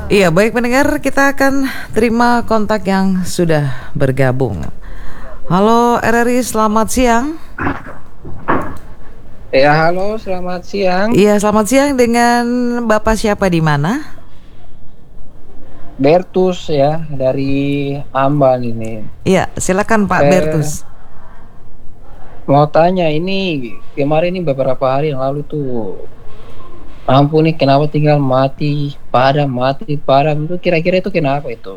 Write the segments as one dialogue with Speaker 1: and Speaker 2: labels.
Speaker 1: Iya, baik pendengar, kita akan terima kontak yang sudah bergabung. Halo RRI, selamat siang.
Speaker 2: Ya, halo, selamat siang.
Speaker 1: Iya, selamat siang, dengan Bapak siapa di mana?
Speaker 2: Bertus ya, dari Amban ini.
Speaker 1: Iya, silakan Pak Bertus.
Speaker 2: Eh, Mau tanya ini, kemarin ini beberapa hari yang lalu tuh, ampun nih kenapa tinggal mati padam itu kira-kira itu kenapa itu?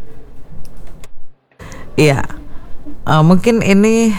Speaker 1: Iya, mungkin ini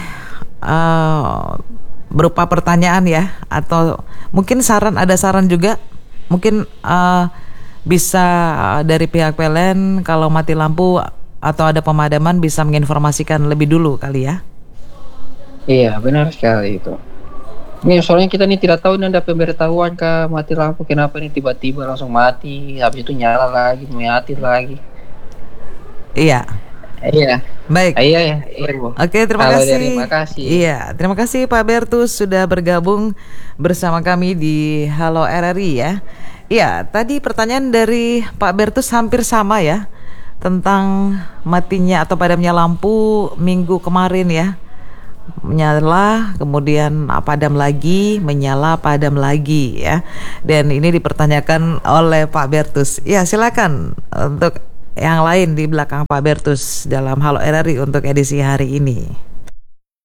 Speaker 1: berupa pertanyaan ya, atau mungkin ada saran juga, mungkin bisa dari pihak PLN kalau mati lampu atau ada pemadaman bisa menginformasikan lebih dulu kali ya.
Speaker 2: Iya, benar sekali itu. Ini soalnya kita nih tidak tahu ini ada pemberitahuan kah mati lampu, kenapa ini tiba-tiba langsung mati, habis itu nyala lagi, mati lagi.
Speaker 1: Iya.
Speaker 2: Iya,
Speaker 1: Baik.
Speaker 2: iya ya, iya Bu.
Speaker 1: Oke, terima
Speaker 2: Halo
Speaker 1: kasih.
Speaker 2: terima kasih.
Speaker 1: Iya, terima kasih Pak Bertus sudah bergabung bersama kami di Halo RRI ya. Iya, tadi pertanyaan dari Pak Bertus hampir sama ya, tentang matinya atau padamnya lampu minggu kemarin ya. Menyala, kemudian padam lagi, menyala, padam lagi ya. Dan ini dipertanyakan oleh Pak Bertus. Ya, silakan untuk yang lain di belakang Pak Bertus dalam Halo RRI untuk edisi hari ini.